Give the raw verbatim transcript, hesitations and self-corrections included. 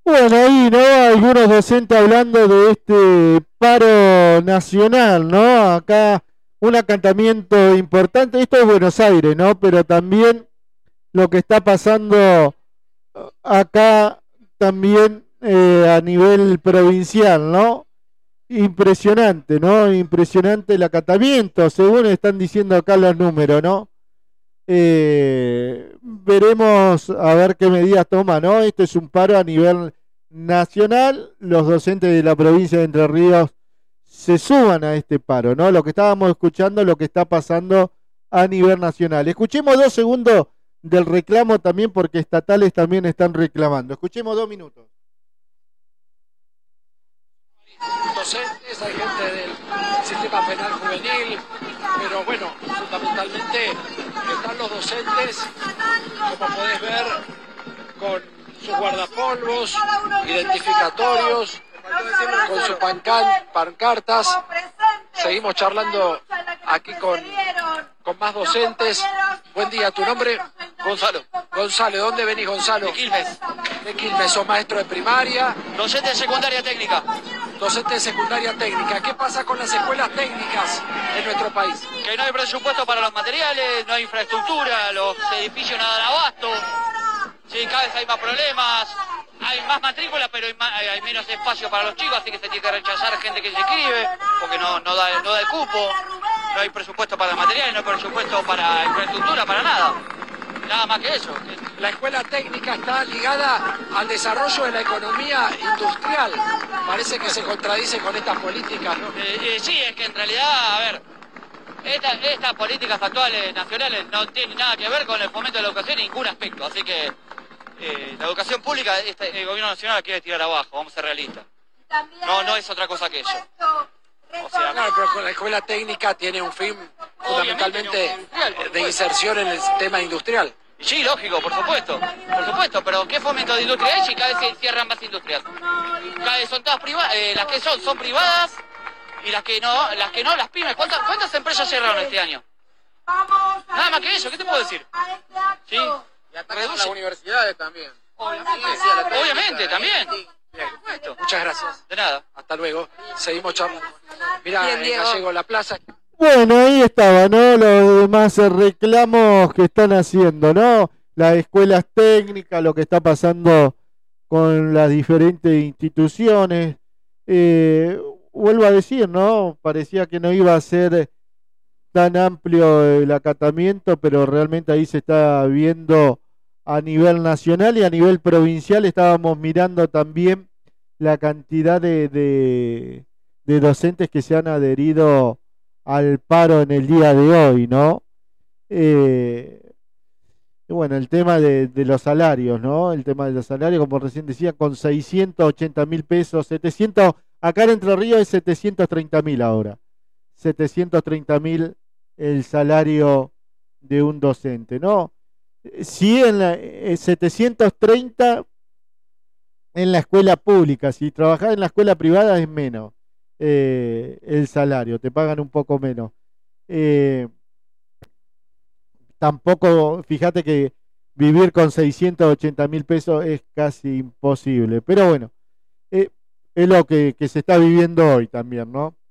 Bueno, ahí, ¿no? Algunos docentes hablando de este paro nacional, ¿no? Acá un acatamiento importante, esto es Buenos Aires, ¿no? Pero también lo que está pasando acá también eh, a nivel provincial, ¿no? Impresionante, ¿no? Impresionante el acatamiento, según están diciendo acá los números, ¿no? Eh, veremos a ver qué medidas toma, ¿no? Esto es un paro a nivel nacional. Los docentes de la provincia de Entre Ríos se suman a este paro, ¿no? Lo que estábamos escuchando, lo que está pasando a nivel nacional. Escuchemos dos segundos del reclamo también, porque estatales también están reclamando. Escuchemos dos minutos. Docentes, hay gente del sistema penal juvenil, pero bueno, fundamentalmente están los docentes, como podés ver, con sus guardapolvos, identificatorios, con sus pancan- pancartas. Seguimos charlando aquí con, con más docentes. Buen día, ¿tu nombre? Gonzalo. Gonzalo, ¿de dónde venís, Gonzalo? De Quilmes. De Quilmes, sos maestro de primaria. Docente de secundaria técnica. Docente de secundaria técnica. ¿Qué pasa con las escuelas técnicas en nuestro país? Que no hay presupuesto para los materiales, no hay infraestructura, los edificios no dan abasto. Sí, cada vez hay más problemas, hay más matrícula, pero hay, más, hay, hay menos espacio para los chicos, así que se tiene que rechazar gente que se inscribe, porque no, no, da, no da el cupo, no hay presupuesto para materiales, no hay presupuesto para infraestructura, para nada. Nada más que eso. La escuela técnica está ligada al desarrollo de la economía industrial. Parece que se contradice con estas políticas, ¿no? Eh, eh, sí, es que en realidad, a ver, esta, estas políticas actuales nacionales no tienen nada que ver con el fomento de la educación en ningún aspecto. Así que eh, la educación pública, este, el gobierno nacional la quiere tirar abajo, vamos a ser realistas. No, no es otra cosa que eso. O sea, claro, pero con la escuela técnica tiene un fin fundamentalmente de inserción en el sistema industrial. Sí, lógico, por supuesto, por supuesto, pero ¿qué fomento de industria hay si cada vez se cierran más industrias? Cada vez son todas privadas, eh, las que son, son privadas y las que no, las que no, las pymes. ¿Cuántas, cuántas empresas cerraron este año? Nada más que eso, ¿qué te puedo decir? Sí, y atacan a las universidades también. Obviamente, obviamente también. Bien. Muchas gracias. De nada. Hasta luego. Seguimos charlando. Mirá, Bien, en Diego. Gallego, la plaza. Bueno, ahí estaba, ¿no? Los demás reclamos que están haciendo, ¿no? Las escuelas técnicas, lo que está pasando con las diferentes instituciones. Eh, vuelvo a decir, ¿no? Parecía que no iba a ser tan amplio el acatamiento, pero realmente ahí se está viendo a nivel nacional y a nivel provincial. Estábamos mirando también la cantidad de, de, de docentes que se han adherido al paro en el día de hoy, ¿no? Eh, bueno, el tema de, de los salarios, ¿no? El tema de los salarios, como recién decía, con seiscientos ochenta mil pesos, setecientos, acá en Entre Ríos es setecientos treinta mil ahora, setecientos treinta mil el salario de un docente, ¿no? Si en la, eh, setecientos treinta en la escuela pública, si trabajás en la escuela privada es menos. Eh, el salario, te pagan un poco menos. Eh, tampoco, fíjate que vivir con seiscientos ochenta mil pesos es casi imposible, pero bueno, eh, es lo que, que se está viviendo hoy también, ¿no?